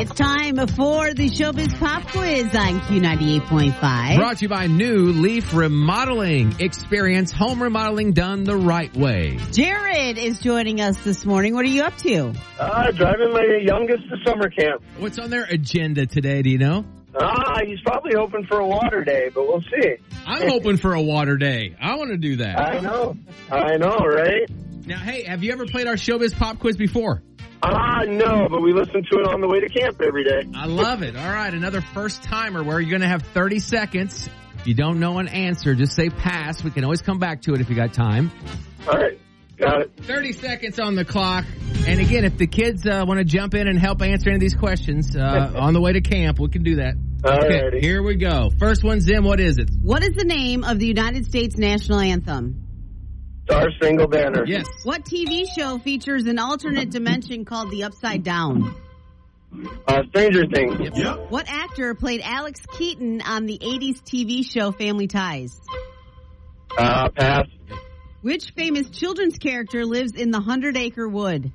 It's time for the Showbiz Pop Quiz on Q98.5. Brought to you by New Leaf Remodeling. Experience home remodeling done the right way. Jared is joining us this morning. What are you up to? Driving my youngest to summer camp. What's on their agenda today, do you know? He's probably hoping for a water day, but we'll see. I'm hoping for a water day. I want to do that. I know, right? Now, hey, have you ever played our Showbiz Pop Quiz before? No, but we listen to it on the way to camp every day. I love it. All right, another first-timer where you're going to have 30 seconds. If you don't know an answer, just say pass. We can always come back to it if you got time. All right, got it. 30 seconds on the clock. And again, if the kids want to jump in and help answer any of these questions on the way to camp, we can do that. Okay, Alrighty. here we go. First one, Zim, what is it? What is the name of the United States national anthem? Star Spangled Banner. Yes. What TV show features an alternate dimension called the Upside Down? Stranger Things. Yep. What actor played Alex Keaton on the 80s TV show Family Ties? Pass. Which famous children's character lives in the 100-acre wood?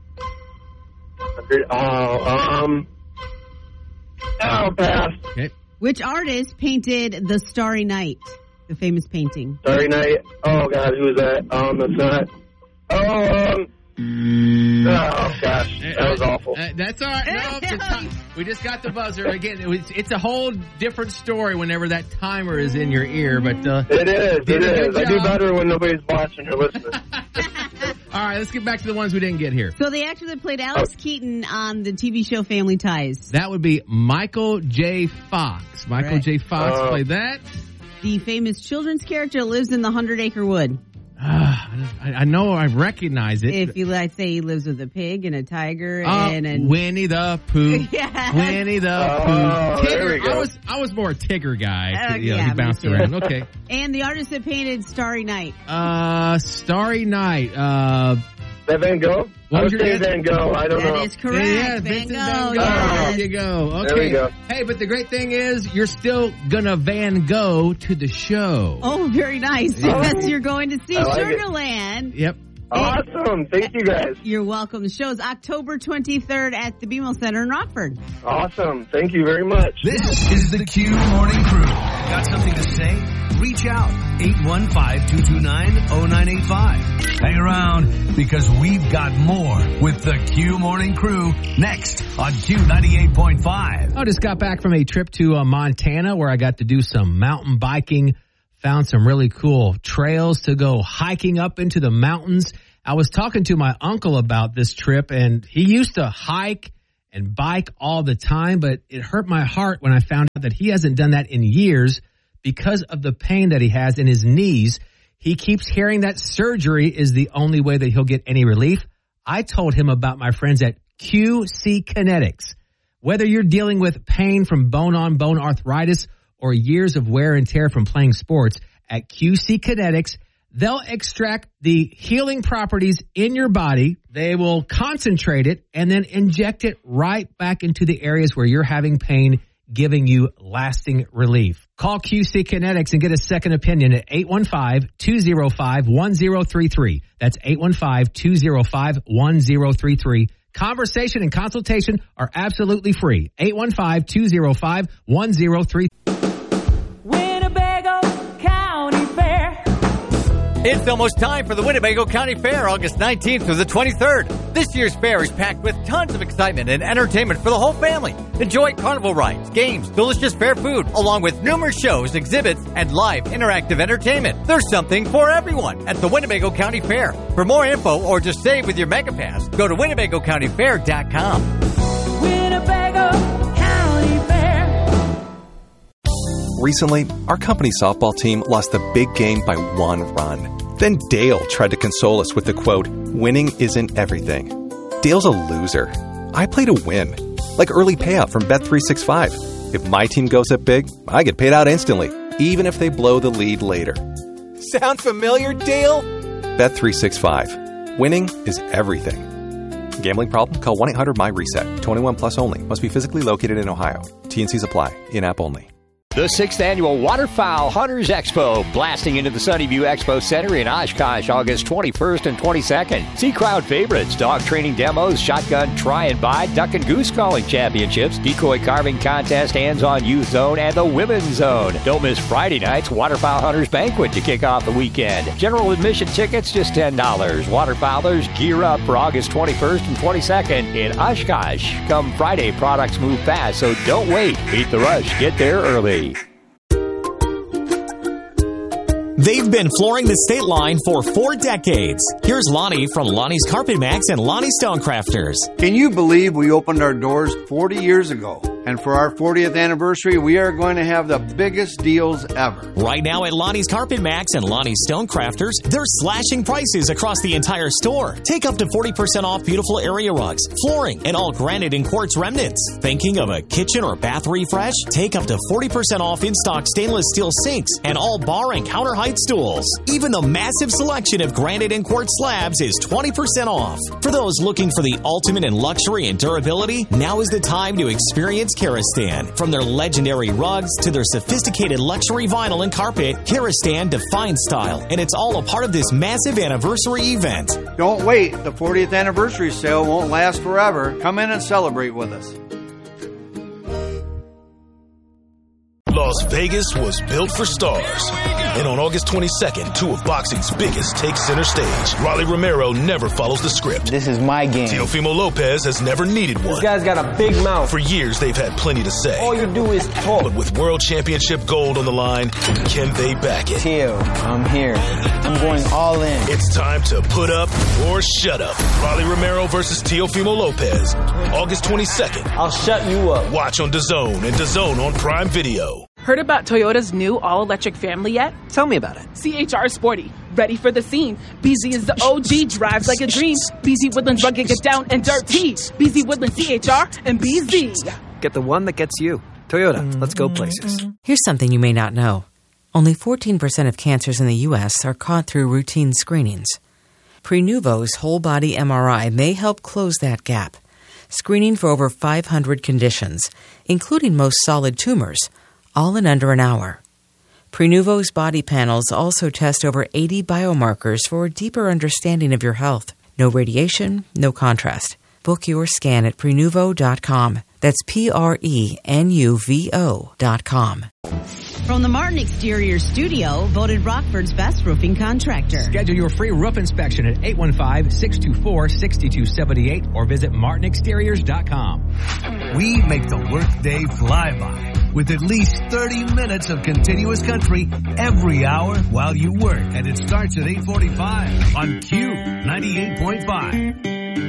Pass. Okay. Which artist painted The Starry Night, the famous painting? Starry Night. Oh, God, who is that? That's not. Oh, gosh. That was awful. That's all right. No, we just got the buzzer. Again, it's a whole different story whenever that timer is in your ear. But It is. I do better when nobody's watching or listening. All right, let's get back to the ones we didn't get here. So the actor that played Alex Keaton on the TV show Family Ties. That would be Michael J. Fox. Michael J. Fox played that. The famous children's character lives in the 100-acre wood. I know I recognize it. If you like say he lives with a pig and a tiger and Winnie the Pooh. Yes. Winnie the Pooh. There we go. I was more a Tigger guy. He yeah, bounced me too. around. Okay. And the artist that painted Starry Night. Starry Night. That Van Gogh? What I was was your saying Van Gogh. I don't know. That is correct. Yeah, Van Vincent Gogh. Van Gogh. Yes. There you go. Okay. There we go. Hey, but the great thing is you're still gonna Van Gogh to the show. Oh, very nice. Yes, you're going to see I like it. Sugarland. Yep. Awesome. Thank you, guys. You're welcome. The show is October 23rd at the BMO Center in Rockford. Awesome. Thank you very much. This is the Q Morning Crew. Got something to say? Reach out. 815-229-0985. Hang around because we've got more with the Q Morning Crew next on Q98.5. I just got back from a trip to Montana where I got to do some mountain biking. Found some really cool trails to go hiking up into the mountains. I was talking to my uncle about this trip, and he used to hike and bike all the time, but it hurt my heart when I found out that he hasn't done that in years because of the pain that he has in his knees. He keeps hearing that surgery is the only way that he'll get any relief. I told him about my friends at QC Kinetics. Whether you're dealing with pain from bone-on-bone arthritis or years of wear and tear from playing sports, at QC Kinetics, they'll extract the healing properties in your body. They will concentrate it and then inject it right back into the areas where you're having pain, giving you lasting relief. Call QC Kinetics and get a second opinion at 815-205-1033. That's 815-205-1033. Conversation and consultation are absolutely free. 815-205-1033. Winnebago County Fair. It's almost time for the Winnebago County Fair, August 19th through the 23rd. This year's fair is packed with tons of excitement and entertainment for the whole family. Enjoy carnival rides, games, delicious fair food, along with numerous shows, exhibits, and live interactive entertainment. There's something for everyone at the Winnebago County Fair. For more info or to save with your MegaPass, go to WinnebagoCountyFair.com. Winnebago County Fair. Recently, our company softball team lost the big game by 1 run. Then Dale tried to console us with the quote, "Winning isn't everything." Dale's a loser. I play to win. Like early payout from Bet365. If my team goes up big, I get paid out instantly, even if they blow the lead later. Sound familiar, Dale? Bet365. Winning is everything. Gambling problem? Call 1-800-MY-RESET. 21 plus only. Must be physically located in Ohio. T&Cs apply. In-app only. The 6th Annual Waterfowl Hunters Expo, blasting into the Sunnyview Expo Center in Oshkosh, August 21st and 22nd. See crowd favorites, dog training demos, shotgun try and buy, duck and goose calling championships, decoy carving contest, hands-on youth zone, and the women's zone. Don't miss Friday night's Waterfowl Hunters Banquet to kick off the weekend. General admission tickets just $10. Waterfowlers gear up for August 21st and 22nd in Oshkosh. Come Friday, products move fast, so don't wait. Beat the rush. Get there early. They've been flooring the state line for 4 decades. Here's Lonnie from Lonnie's Carpet Max and Lonnie Stonecrafters. Can you believe we opened our doors 40 years ago? And for our 40th anniversary, we are going to have the biggest deals ever. Right now at Lonnie's Carpet Max and Lonnie's Stonecrafters, they're slashing prices across the entire store. Take up to 40% off beautiful area rugs, flooring, and all granite and quartz remnants. Thinking of a kitchen or bath refresh? Take up to 40% off in-stock stainless steel sinks and all bar and counter height stools. Even the massive selection of granite and quartz slabs is 20% off. For those looking for the ultimate in luxury and durability, now is the time to experience Karastan. From their legendary rugs to their sophisticated luxury vinyl and carpet, Karastan defines style, and it's all a part of this massive anniversary event. Don't wait. The 40th anniversary sale won't last forever. Come in and celebrate with us. Las Vegas was built for stars. And on August 22nd, 2 of boxing's biggest take center stage. Rolly Romero never follows the script. This is my game. Teofimo Lopez has never needed one. This guy's got a big mouth. For years, they've had plenty to say. All you do is talk. But with World Championship gold on the line, can they back it? Teo, I'm here. I'm going all in. It's time to put up or shut up. Rolly Romero versus Teofimo Lopez. August 22nd. I'll shut you up. Watch on DAZN and DAZN on Prime Video. Heard about Toyota's new all-electric family yet? Tell me about it. CHR Sporty. Ready for the scene. BZ is the OG, drives like a dream. BZ Woodlands rugged, get down and dirty. BZ Woodlands CHR and BZ. Get the one that gets you. Toyota, let's go places. Here's something you may not know. Only 14% of cancers in the U.S. are caught through routine screenings. Prenuvo's whole-body MRI may help close that gap, screening for over 500 conditions, including most solid tumors, all in under an hour. Prenuvo's body panels also test over 80 biomarkers for a deeper understanding of your health. No radiation, no contrast. Book your scan at Prenuvo.com. That's Prenuvo.com. From the Martin Exterior Studio, voted Rockford's best roofing contractor. Schedule your free roof inspection at 815-624-6278 or visit martinexteriors.com. We make the workday fly by with at least 30 minutes of continuous country every hour while you work. And it starts at 8:45 on Q 98.5.